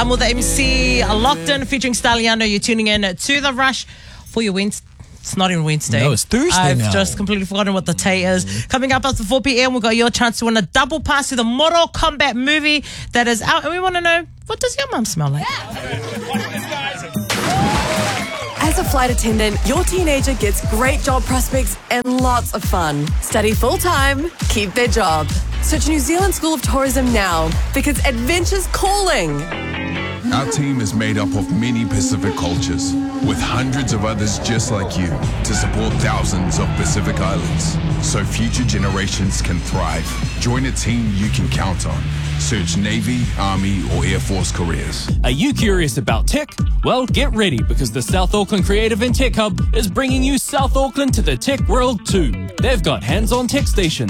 I'm with the MC Locked In featuring Staliano. You're tuning in to The Rush for your Wednesday. It's not even Wednesday. No, it's Thursday I've now. just completely forgotten what the day is. Coming up after 4 p.m, we've got your chance to win a double pass to the Mortal Kombat movie that is out. And we want to know, what does your mum smell like? As a flight attendant, your teenager gets great job prospects and lots of fun. Study full-time, keep their job. Search New Zealand School of Tourism now because adventure's calling. Our team is made up of many Pacific cultures, with hundreds of others just like you to support thousands of Pacific Islands, so future generations can thrive. Join a team you can count on. Search Navy, Army, or Air Force careers. Are you curious about tech? Well, get ready because the South Auckland Creative and Tech Hub is bringing you South Auckland to the tech world too. They've got hands-on tech stations